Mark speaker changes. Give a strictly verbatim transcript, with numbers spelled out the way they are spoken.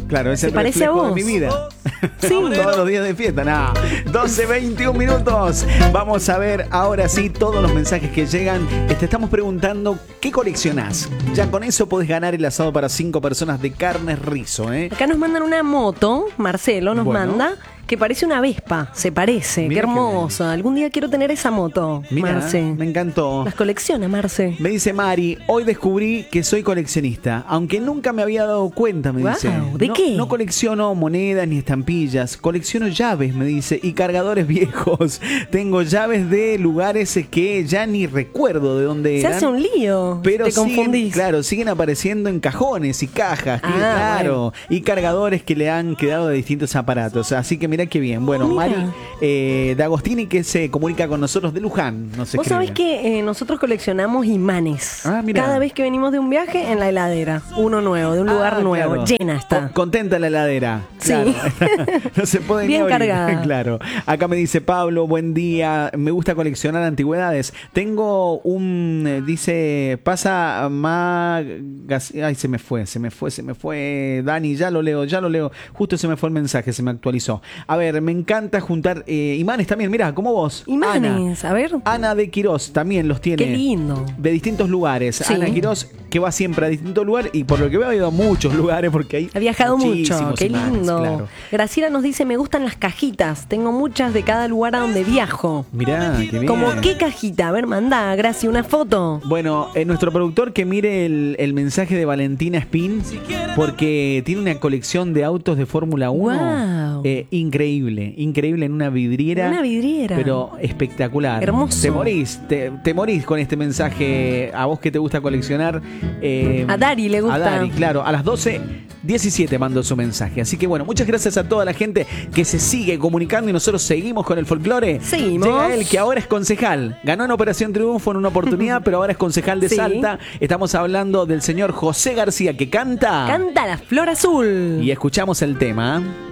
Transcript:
Speaker 1: Claro, es el
Speaker 2: parece a
Speaker 1: reflejo de
Speaker 2: vos.
Speaker 1: mi vida.
Speaker 2: Sí.
Speaker 1: Todos los días de fiesta, nada. doce veintiún minutos. Vamos a ver ahora sí todos los mensajes que llegan. Te estamos preguntando qué coleccionás. Ya con eso podés ganar el asado para cinco personas de Carnes Rizo, ¿eh?
Speaker 2: Acá nos mandan una moto, Marcelo nos
Speaker 1: Bueno.
Speaker 2: manda, que parece una Vespa, se parece,
Speaker 1: Mira
Speaker 2: qué
Speaker 1: qué
Speaker 2: hermosa. Algún día quiero tener esa moto,
Speaker 1: Mira,
Speaker 2: Marce.
Speaker 1: me encantó.
Speaker 2: Las colecciona, Marce.
Speaker 1: Me dice Mari, hoy descubrí que soy coleccionista, aunque nunca me había dado cuenta, me
Speaker 2: Guau,
Speaker 1: dice.
Speaker 2: ¿de
Speaker 1: no,
Speaker 2: qué?
Speaker 1: No colecciono monedas ni estampillas, colecciono llaves, me dice, y cargadores viejos. Tengo llaves de lugares que ya ni recuerdo de dónde
Speaker 2: Se
Speaker 1: eran.
Speaker 2: hace un lío,
Speaker 1: Pero
Speaker 2: te
Speaker 1: siguen,
Speaker 2: confundís.
Speaker 1: claro, siguen apareciendo en cajones y cajas,
Speaker 2: Ah,
Speaker 1: claro, y cargadores que le han quedado de distintos aparatos. Así que mirá qué bien. Bueno,
Speaker 2: Mira.
Speaker 1: Mari eh, D'Agostini, que se comunica con nosotros de Luján, nos
Speaker 2: Vos
Speaker 1: escribe.
Speaker 2: sabés que eh, nosotros coleccionamos imanes.
Speaker 1: Ah, mira.
Speaker 2: Cada vez que venimos de un viaje, en la heladera. Uno nuevo, de un lugar
Speaker 1: Ah,
Speaker 2: nuevo.
Speaker 1: claro.
Speaker 2: Llena está.
Speaker 1: Con- contenta la heladera.
Speaker 2: Sí.
Speaker 1: Claro. No se puede ni
Speaker 2: Bien
Speaker 1: abrir.
Speaker 2: cargada.
Speaker 1: Claro. Acá me dice Pablo, buen día. Me gusta coleccionar antigüedades. Tengo un, eh, dice, pasa más... Ay, se me fue, se me fue, se me fue. Dani, ya lo leo, ya lo leo. Justo se me fue el mensaje, se me actualizó. A ver, me encanta juntar eh, imanes también. Mira, como vos.
Speaker 2: Imanes,
Speaker 1: Ana.
Speaker 2: a ver.
Speaker 1: Ana de Quirós también los tiene.
Speaker 2: Qué lindo.
Speaker 1: De distintos lugares.
Speaker 2: Sí.
Speaker 1: Ana Quirós, que va siempre a distintos lugares y por lo que veo ha ido a muchos lugares porque hay
Speaker 2: Ha viajado mucho,
Speaker 1: muchísimos
Speaker 2: qué
Speaker 1: imanes,
Speaker 2: lindo.
Speaker 1: claro.
Speaker 2: Graciela nos dice, me gustan las cajitas. Tengo muchas de cada lugar a donde viajo.
Speaker 1: Mirá, qué bien.
Speaker 2: ¿Como qué cajita? A ver, manda, Gracia, una foto.
Speaker 1: Bueno, eh, nuestro productor que mire el, el mensaje de Valentina Spin, porque tiene una colección de autos de Fórmula uno.
Speaker 2: Guau.
Speaker 1: Eh, increíble, increíble en una vidriera.
Speaker 2: Una vidriera.
Speaker 1: Pero espectacular.
Speaker 2: Hermoso.
Speaker 1: Te morís, te, te morís con este mensaje. A vos que te gusta coleccionar. eh,
Speaker 2: A Dari le gusta.
Speaker 1: A Dari, claro. A las doce diecisiete mandó su mensaje. Así que bueno, muchas gracias a toda la gente que se sigue comunicando y nosotros seguimos con el folclore.
Speaker 2: Seguimos.
Speaker 1: Llega él, que ahora es concejal. Ganó en Operación Triunfo en una oportunidad, pero ahora es concejal de
Speaker 2: Sí.
Speaker 1: Salta. Estamos hablando del señor José García, que canta.
Speaker 2: Canta la flor azul.
Speaker 1: Y escuchamos el tema.